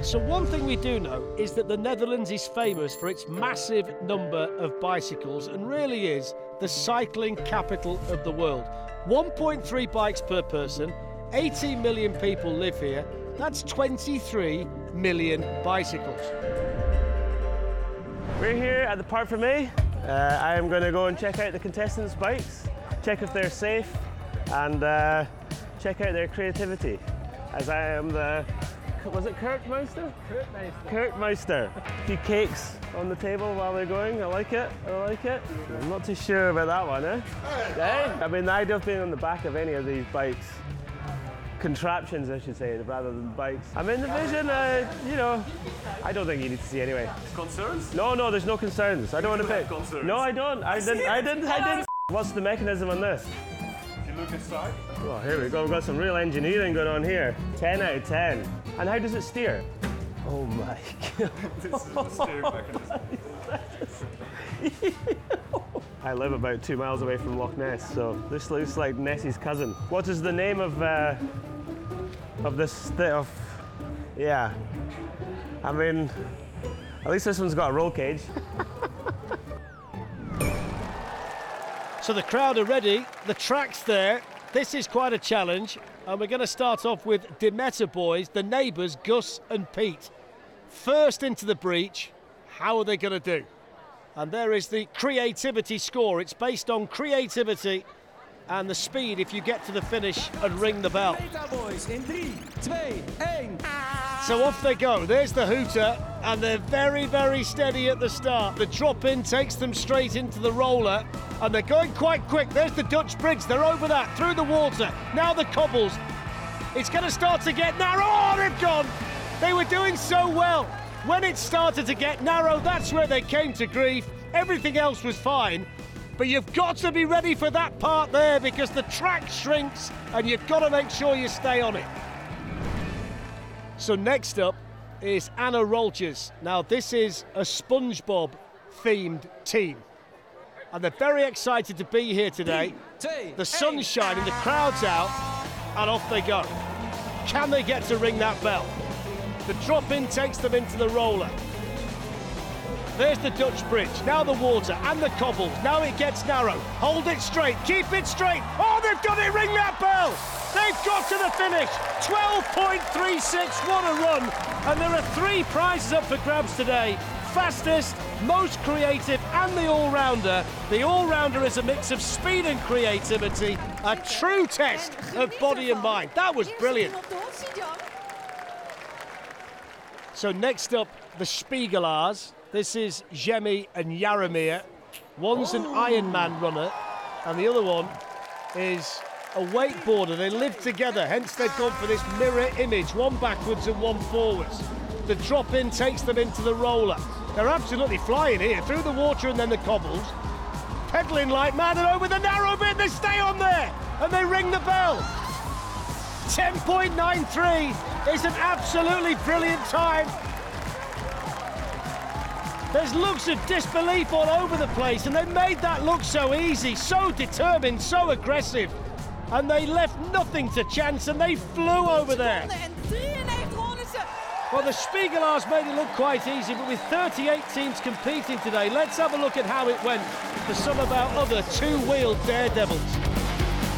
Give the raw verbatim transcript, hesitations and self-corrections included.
So one thing we do know is that the Netherlands is famous for its massive number of bicycles and really is the cycling capital of the world. one point three bikes per person, eighteen million people live here, that's twenty-three million bicycles. We're here at the Parc Fermé. Uh, I am going to go and check out the contestants' bikes, check if they're safe, and uh, check out their creativity. As I am the, was it Kurt Meister? Kurt Meister. Kurt Meister. A few cakes on the table while they're going. I like it. I like it. I'm not too sure about that one, eh? Hey. I mean, the idea of being on the back of any of these bikes, contraptions, I should say, rather than bikes. I'm in the vision, uh, you know, I don't think you need to see anyway. Concerns? No, no, there's no concerns. I don't want to pick. Concerns. No, I don't. I didn't. I didn't. I didn't. What's the mechanism on this? If you look inside. Oh, here we go. We've got some real engineering going on here. ten out of ten. And how does it steer? Oh my God. This is the steering mechanism. I live about two miles away from Loch Ness, so this looks like Nessie's cousin. What is the name of uh, of this th of? Yeah. I mean, at least this one's got a roll cage. So the crowd are ready, the track's there. This is quite a challenge, and we're going to start off with Demeter boys, the neighbours, Gus and Pete. First into the breach, how are they going to do? And there is the creativity score. It's based on creativity and the speed if you get to the finish and ring the bell. Boys in three, two, one. So off they go. There's the hooter, and they're very, very steady at the start. The drop-in takes them straight into the roller, and they're going quite quick. There's the Dutch bridge. They're over that, through the water. Now the cobbles. It's going to start to get narrow. Oh, they've gone. They were doing so well. When it started to get narrow, that's where they came to grief. Everything else was fine. But you've got to be ready for that part there because the track shrinks and you've got to make sure you stay on it. So next up is Anna Rolchers. Now this is a SpongeBob themed team. And they're very excited to be here today. The sun's shining, the crowd's out, and off they go. Can they get to ring that bell? The drop-in takes them into the roller. There's the Dutch bridge, now the water and the cobbles. Now it gets narrow. Hold it straight, keep it straight. Oh, they've got it, ring that bell. They've got to the finish. twelve point three six, what a run. And there are three prizes up for grabs today. Fastest, most creative and the all-rounder. The all-rounder is a mix of speed and creativity. A true test of body and mind. That was brilliant. So next up, the Spiegelaars. This is Jemmy and Jaromir. One's an Ironman runner, and the other one is a wakeboarder. They live together, hence they've gone for this mirror image, one backwards and one forwards. The drop-in takes them into the roller. They're absolutely flying here, through the water and then the cobbles. Pedaling like mad, and over the narrow bit, they stay on there, and they ring the bell. ten point nine three is an absolutely brilliant time. There's looks of disbelief all over the place, and they made that look so easy, so determined, so aggressive. And they left nothing to chance, and they flew over there. Well, the Spiegelaars made it look quite easy, but with thirty-eight teams competing today, let's have a look at how it went for some of our other two-wheeled daredevils.